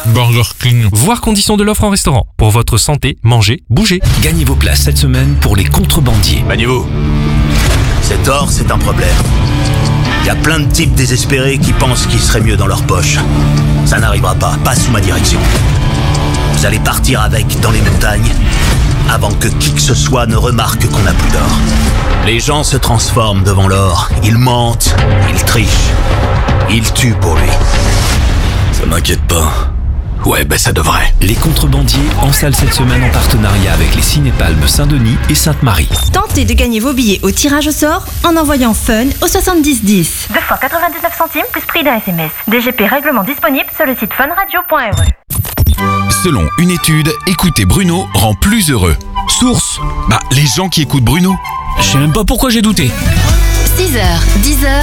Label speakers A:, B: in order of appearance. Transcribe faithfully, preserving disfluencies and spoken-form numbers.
A: Burger King.
B: Voir conditions de l'offre en restaurant. Pour votre santé, mangez, bougez.
C: Gagnez vos places cette semaine pour les contrebandiers.
D: Maniez-vous. Cet or, c'est un problème. Il y a plein de types désespérés qui pensent qu'il serait mieux dans leur poche. Ça n'arrivera pas, pas sous ma direction. Vous allez partir avec dans les montagnes avant que qui que ce soit ne remarque qu'on n'a plus d'or. Les gens se transforment devant l'or. Ils mentent, ils trichent, ils tuent pour lui. Ça m'inquiète pas. Ouais, ben ça devrait.
C: Les contrebandiers en salle cette semaine en partenariat avec les Cinépalmes Saint-Denis et Sainte-Marie.
E: Tentez de gagner vos billets au tirage au sort en envoyant FUN au soixante-dix dix.
F: deux fois quatre-vingt-dix-neuf centimes plus prix d'un S M S. D G P règlement disponible sur le site funradio point r e.
G: Selon une étude, écouter Bruno rend plus heureux. Source : Bah, les gens qui écoutent Bruno.
H: Je sais même pas pourquoi j'ai douté.
E: six heures, dix heures.